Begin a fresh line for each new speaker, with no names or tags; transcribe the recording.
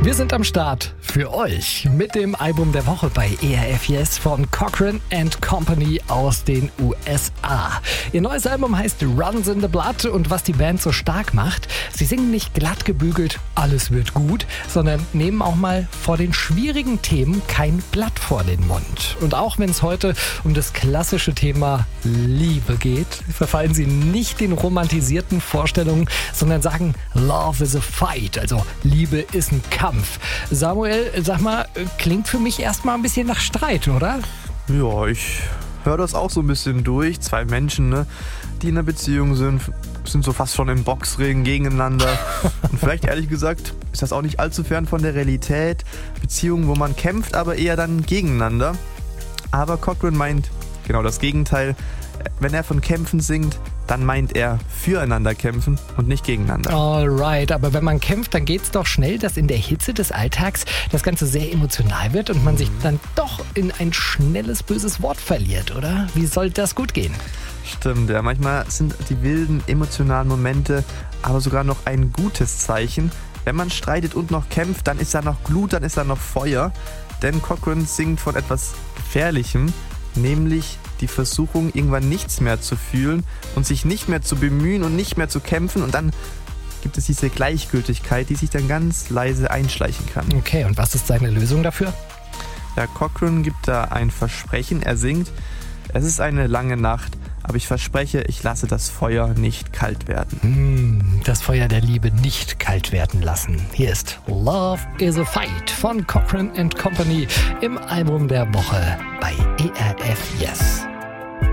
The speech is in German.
Wir sind am Start für euch mit dem Album der Woche bei ERF Yes von Cochrane & Company aus den USA. Ihr neues Album heißt Runs in the Blood und was die Band so stark macht, sie singen nicht glatt gebügelt, alles wird gut, sondern nehmen auch mal vor den schwierigen Themen kein Blatt vor den Mund. Und auch wenn es heute um das klassische Thema Liebe geht, verfallen sie nicht den romantisierten Vorstellungen, sondern sagen, Love is a fight, also Liebe ist ein Kampf. Samuel, sag mal, klingt für mich erstmal ein bisschen nach Streit, oder?
Ja, ich höre das auch so ein bisschen durch. Zwei Menschen, ne, die in einer Beziehung sind so fast schon im Boxring gegeneinander. Und vielleicht ehrlich gesagt ist das auch nicht allzu fern von der Realität. Beziehungen, wo man kämpft, aber eher dann gegeneinander. Aber Cochrane meint genau das Gegenteil. Wenn er von Kämpfen singt, dann meint er füreinander kämpfen und nicht gegeneinander.
Alright, aber wenn man kämpft, dann geht's doch schnell, dass in der Hitze des Alltags das Ganze sehr emotional wird und man sich dann doch in ein schnelles, böses Wort verliert, oder? Wie soll das gut gehen?
Stimmt, ja. Manchmal sind die wilden, emotionalen Momente aber sogar noch ein gutes Zeichen. Wenn man streitet und noch kämpft, dann ist da noch Glut, dann ist da noch Feuer. Denn Cochrane singt von etwas Gefährlichem, nämlich die Versuchung, irgendwann nichts mehr zu fühlen und sich nicht mehr zu bemühen und nicht mehr zu kämpfen. Und dann gibt es diese Gleichgültigkeit, die sich dann ganz leise einschleichen kann.
Okay, und was ist seine Lösung dafür?
Ja, Cochrane gibt da ein Versprechen. Er singt, es ist eine lange Nacht, aber ich verspreche, ich lasse das Feuer nicht kalt werden.
Das Feuer der Liebe nicht kalt werden lassen. Hier ist Love is a Fight von Cochrane & Company im Album der Woche bei ERF Yes.